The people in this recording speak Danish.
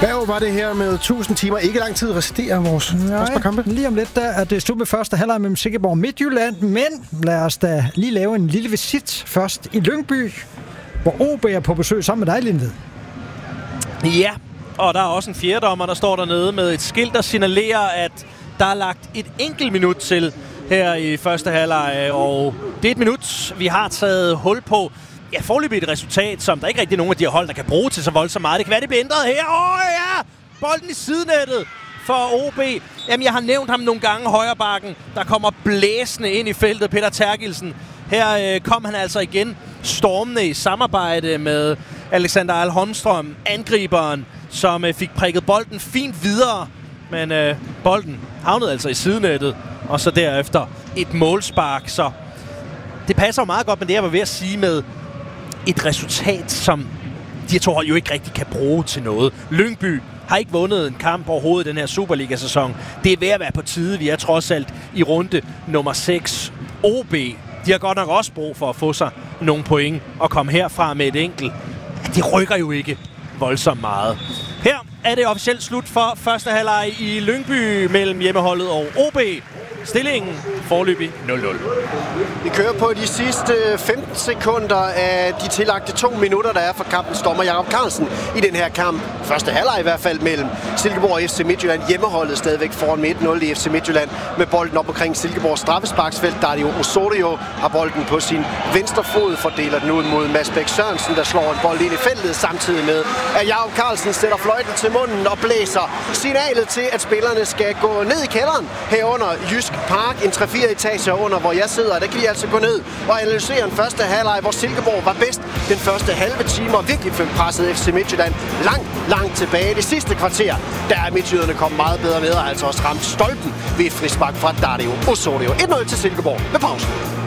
Hvad var det her med 1000 timer? Ikke lang tid resterer vores første kampe. Lige om lidt, der er det slut med første halvleg mellem Silkeborg og Midtjylland. Men lad os da lige lave en lille visit først i Lyngby, hvor OB er på besøg sammen med dig, Lindved. Ja, og der er også en fjerdommer, der står dernede med et skilt, der signalerer, at der er lagt et enkelt minut til her i første halvleg. Og det er et minut, vi har taget hul på. Ja, foreløbig et resultat, som der ikke rigtig er nogen af de her hold, der kan bruge til så voldsomt meget. Det kan være, det bliver ændret her. Ja! Bolden i sidenettet for OB. Jamen, jeg har nævnt ham nogle gange, højrebakken, der kommer blæsende ind i feltet, Peter Terkelsen. Her kom han altså igen stormende i samarbejde med Alexander Al Holmstrøm, angriberen, som fik prikket bolden fint videre. Men bolden havnede altså i sidenettet, og så derefter et målspark. Så det passer jo meget godt med det, jeg var ved at sige med et resultat, som de to hold jo ikke rigtig kan bruge til noget. Lyngby har ikke vundet en kamp overhovedet i den her Superliga-sæson. Det er ved at være på tide. Vi er trods alt i runde nummer 6. OB, de har godt nok også brug for at få sig nogle point og komme herfra med et enkelt. De rykker jo ikke voldsomt meget. Her er det officielt slut for første halvleg i Lyngby mellem hjemmeholdet og OB. Stillingen foreløbig 0-0. Vi kører på de sidste 15 sekunder af de tillagte 2 minutter, der er for kampens dommer Jakob Carlsen i den her kamp. Første halvleg i hvert fald mellem Silkeborg og FC Midtjylland. Hjemmeholdet stadigvæk foran med 1-0 i FC Midtjylland med bolden op omkring Silkeborgs straffesparksfelt. Dario Osorio har bolden på sin venstre fod, fordeler den ud mod Mads Bæk Sørensen, der slår en bold ind i feltet, samtidig med at Jakob Carlsen sætter fløjten til munden og blæser signalet til, at spillerne skal gå ned i kælderen herunder Jysk Park, en 3-4 etager under, hvor jeg sidder. Der kan de altså gå ned og analysere en første halvleg, hvor Silkeborg var bedst den første halve time og virkelig fik presset FC Midtjylland langt tilbage. Det sidste kvarter, der er midtjyderne kommet meget bedre med og altså også ramt stolpen ved et frispark fra Dario Osorio. 1-0 til Silkeborg med pausen.